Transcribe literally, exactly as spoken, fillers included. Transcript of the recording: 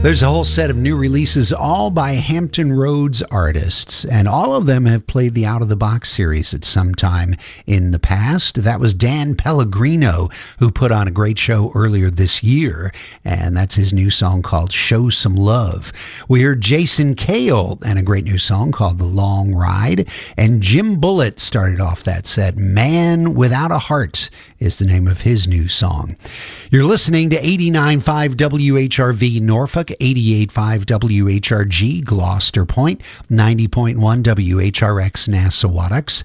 There's a whole set of new releases, all by Hampton Roads artists, and all of them have played the Out of the Box series at some time in the past. That was Dan Pellegrino, who put on a great show earlier this year, and that's his new song called Show Some Love. We heard Jason Cale and a great new song called The Long Ride, and Jim Bullitt started off that set. Man Without a Heart is the name of his new song. You're listening to eighty-nine point five W H R V Norfolk, eighty-eight point five W H R G Gloucester Point, ninety point one W H R X Nassawattux,